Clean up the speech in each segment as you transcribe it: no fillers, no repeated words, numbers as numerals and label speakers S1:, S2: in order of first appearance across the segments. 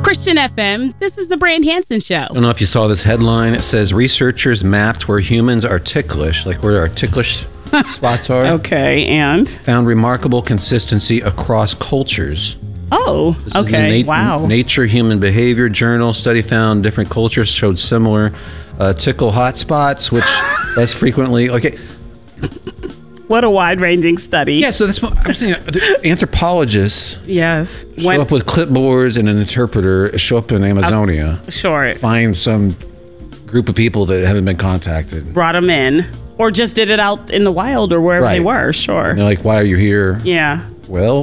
S1: Christian FM, this is the Brand Hansen Show.
S2: I don't know if you saw this headline. It says researchers mapped where humans are ticklish, like where our ticklish spots are.
S1: Okay, and?
S2: Found remarkable consistency across cultures.
S1: Oh,
S2: This
S1: okay,
S2: is the
S1: wow.
S2: Nature Human Behavior Journal study found different cultures showed similar tickle hotspots, which less frequently. Okay.
S1: What a wide-ranging study.
S2: Yeah, so that's what I was thinking. The anthropologists
S1: Yes.
S2: show up with clipboards and an interpreter, show up in Amazonia,
S1: Sure.
S2: find some group of people that haven't been contacted.
S1: Brought them in. Or just did it out in the wild or wherever they
S2: Right.
S1: were, sure.
S2: And they're like, why are you here?
S1: Yeah.
S2: Well,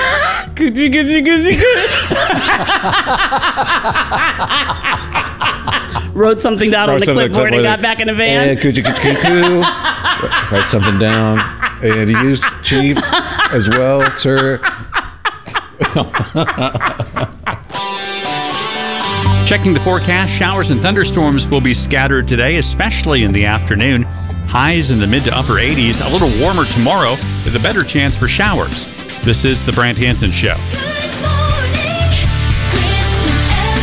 S1: Wrote something down on the clipboard and got back in the van.
S2: and coo. Write something down. And use chief as well, sir.
S3: Checking the forecast, showers and thunderstorms will be scattered today, especially in the afternoon. Highs in the mid to upper 80s, a little warmer tomorrow with a better chance for showers. This is the Brant Hansen Show.
S4: Good morning, Christian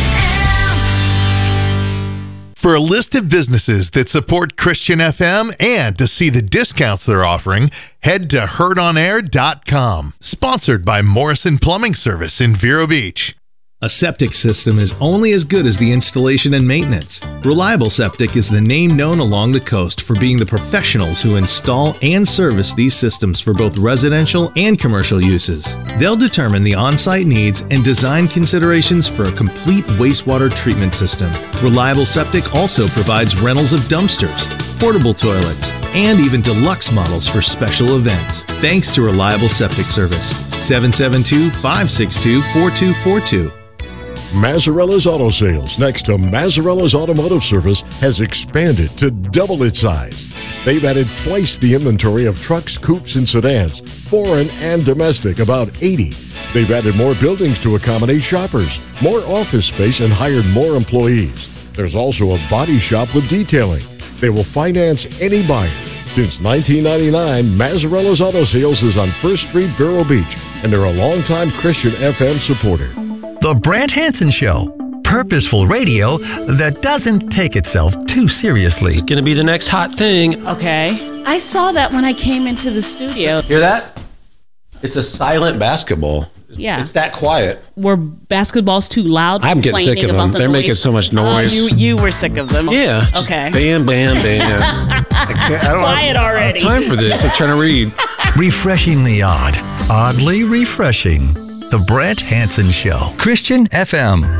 S4: FM.
S5: For a list of businesses that support Christian FM and to see the discounts they're offering, head to heardonair.com. Sponsored by Morrison Plumbing Service in Vero Beach.
S6: A septic system is only as good as the installation and maintenance. Reliable Septic is the name known along the coast for being the professionals who install and service these systems for both residential and commercial uses. They'll determine the on-site needs and design considerations for a complete wastewater treatment system. Reliable Septic also provides rentals of dumpsters, portable toilets, and even deluxe models for special events. Thanks to Reliable Septic Service. 772-562-4242.
S7: Mazzarella's Auto Sales, next to Mazzarella's Automotive Service, has expanded to double its size. They've added twice the inventory of trucks, coupes, and sedans, foreign and domestic, about 80. They've added more buildings to accommodate shoppers, more office space, and hired more employees. There's also a body shop with detailing. They will finance any buyer. Since 1999, Mazzarella's Auto Sales is on 1st Street, Vero Beach, and they're a longtime Christian FM supporter.
S8: The Brant Hansen Show. Purposeful radio that doesn't take itself too seriously.
S9: It's going to be the next hot thing.
S1: Okay. I saw that when I came into the studio.
S2: Hear that? It's a silent basketball.
S1: Yeah.
S2: It's that quiet.
S1: Were basketballs too loud?
S2: I'm getting sick of them. They're making so much noise.
S1: You were sick of them.
S2: Yeah.
S1: Okay.
S2: Bam, bam, bam. I don't
S1: Quiet
S2: have
S1: already.
S2: time for this. I'm trying to read.
S8: Refreshingly odd. Oddly refreshing. The Brant Hansen Show. Christian FM.